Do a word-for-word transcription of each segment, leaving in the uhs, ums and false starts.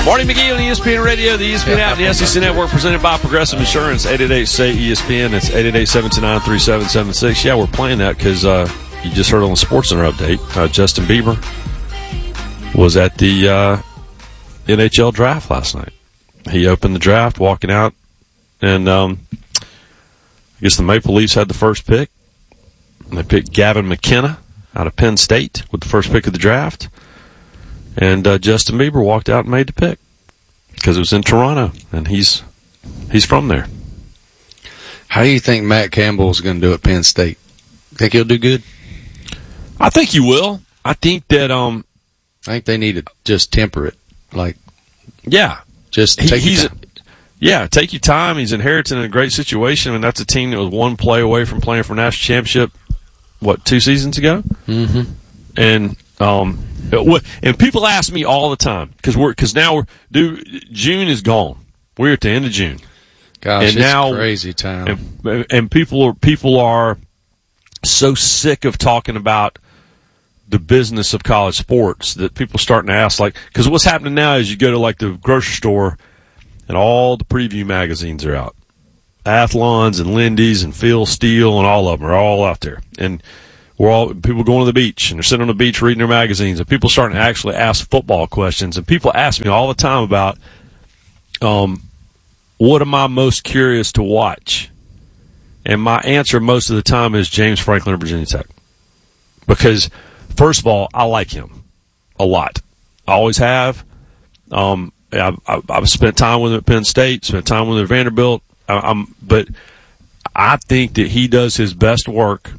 Marty McGee on E S P N Radio, the E S P N app, and the S E C Network, presented by Progressive Insurance. eight eight eight, S A Y, E S P N. That's eight eight eight, seven two nine, three seven seven six. Yeah, we're playing that because uh, you just heard on the SportsCenter update, uh, Justin Bieber was at the uh, N H L draft last night. He opened the draft, walking out, and um, I guess the Maple Leafs had the first pick. They picked Gavin McKenna out of Penn State with the first pick of the draft. And uh, Justin Bieber walked out and made the pick because it was in Toronto, and he's he's from there. How do you think Matt Campbell is going to do at Penn State? Think he'll do good? I think he will. I think that um, I think they need to just temper it. Like, yeah, just he, take he's your time. Yeah, take your time. He's inheriting a great situation. I mean, that's a team that was one play away from playing for a national championship. What, two seasons ago? Mm-hmm. And um, and people ask me all the time because we're because now we're dude, June is gone. We're at the end of June. Gosh, and it's now, crazy time. And, and people are people are so sick of talking about the business of college sports that people are starting to ask, like, because what's happening now is you go to like the grocery store and all the preview magazines are out. Athlons and Lindy's and Phil Steele and all of them are all out there. And we're all people going to the beach and they're sitting on the beach reading their magazines, and people starting to actually ask football questions. And people ask me all the time about um, what am I most curious to watch? And my answer most of the time is James Franklin of Virginia Tech. Because, first of all, I like him a lot. I always have. Um, I've, I've spent time with him at Penn State, spent time with him at Vanderbilt. I'm, but I think that he does his best work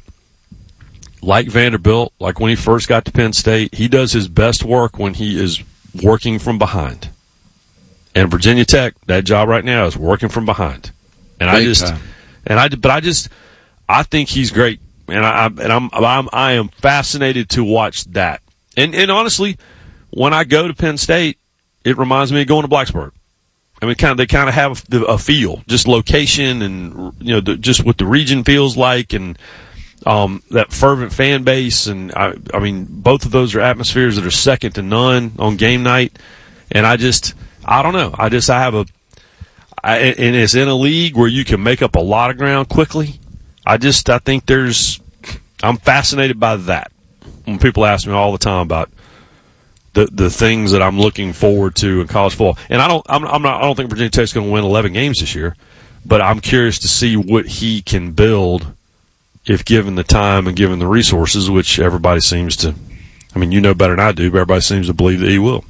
like Vanderbilt, like when he first got to Penn State. He does his best work when he is working from behind. And Virginia Tech, that job right now is working from behind. And Big I just, time. and I, but I just, I think he's great. And I, and I'm, I'm, I am fascinated to watch that. And, and honestly, when I go to Penn State, it reminds me of going to Blacksburg. I mean, kind of, they kind of have a feel, just location and, you know, the, just what the region feels like, and um, that fervent fan base. And I, I mean, both of those are atmospheres that are second to none on game night. And I just, I don't know. I just, I have a, I, and it's in a league where you can make up a lot of ground quickly. I just, I think there's, I'm fascinated by that. When people ask me all the time about the the things that I'm looking forward to in college football, and I don't I'm, I'm not I don't think Virginia Tech's going to win eleven games this year, but I'm curious to see what he can build if given the time and given the resources, which everybody seems to. I mean, you know better than I do, but everybody seems to believe that he will.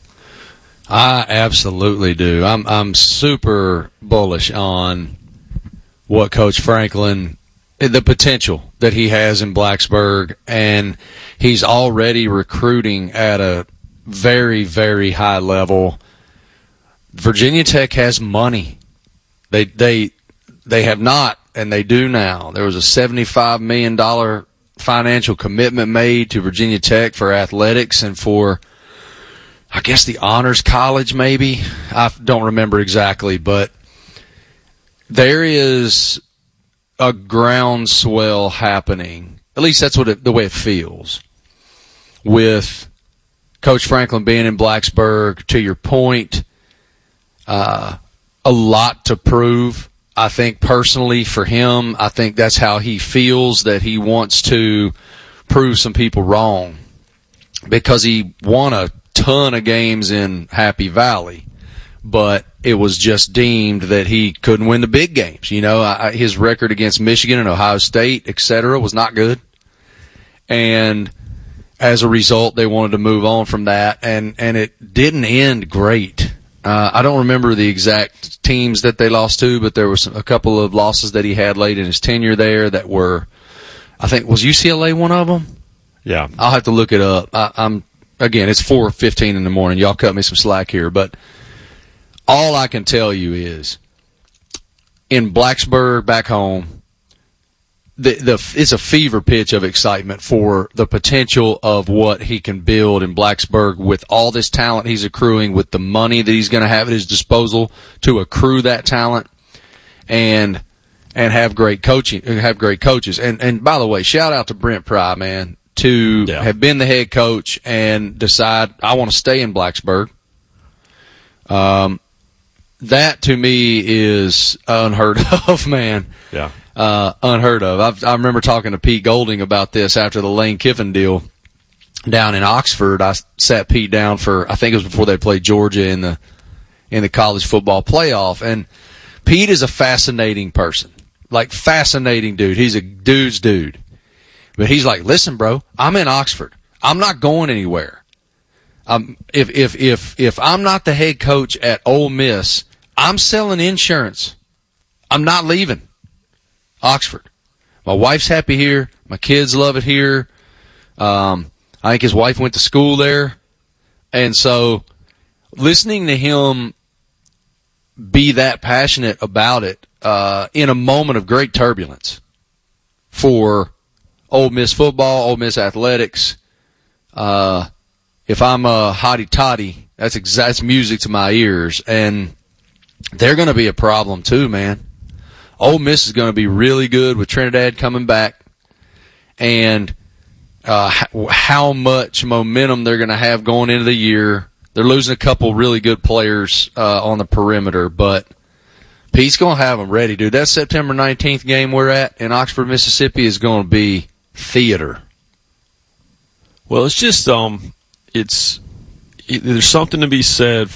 I absolutely do. I'm I'm super bullish on what Coach Franklin, the potential that he has in Blacksburg, and he's already recruiting at a very, very high level. Virginia Tech has money. They they they have not, and they do now. There was a seventy-five million dollars financial commitment made to Virginia Tech for athletics and for, I guess, the Honors College maybe. I don't remember exactly, but there is a groundswell happening. At least that's what it, the way it feels. With Coach Franklin being in Blacksburg, to your point, uh, a lot to prove. I think personally for him, I think that's how he feels, that he wants to prove some people wrong, because he won a ton of games in Happy Valley, but it was just deemed that he couldn't win the big games. You know, I, his record against Michigan and Ohio State, et cetera, was not good. And as a result, they wanted to move on from that, and, and it didn't end great. Uh, I don't remember the exact teams that they lost to, but there was a couple of losses that he had late in his tenure there that were, I think, was U C L A one of them? Yeah. I'll have to look it up. I, I'm, again, it's four fifteen in the morning. Y'all cut me some slack here, but all I can tell you is, in Blacksburg, back home, the, the, it's a fever pitch of excitement for the potential of what he can build in Blacksburg with all this talent he's accruing, with the money that he's going to have at his disposal to accrue that talent, and and have great coaching, have great coaches. And and by the way, shout out to Brent Pry, man, to yeah. have been the head coach and decide I want to stay in Blacksburg. Um, that to me is unheard of, man. Yeah. Uh, unheard of. I've, I remember talking to Pete Golding about this after the Lane Kiffin deal down in Oxford. I sat Pete down for, I think it was before they played Georgia in the, in the college football playoff. And Pete is a fascinating person. Like, fascinating dude. He's a dude's dude. But he's like, listen, bro, I'm in Oxford. I'm not going anywhere. Um, if, if, if, if I'm not the head coach at Ole Miss, I'm selling insurance. I'm not leaving Oxford. My wife's happy here. My kids love it here. Um, I think his wife went to school there. And so listening to him be that passionate about it, uh, in a moment of great turbulence for Ole Miss football, Ole Miss athletics, uh, if I'm a hotty toddy, that's exact that's music to my ears. And they're going to be a problem too, man. Ole Miss is going to be really good with Trinidad coming back, and uh, how, how much momentum they're going to have going into the year. They're losing a couple really good players uh, on the perimeter, but Pete's going to have them ready, dude. That September nineteenth game we're at in Oxford, Mississippi is going to be theater. Well, it's just um, it's it, there's something to be said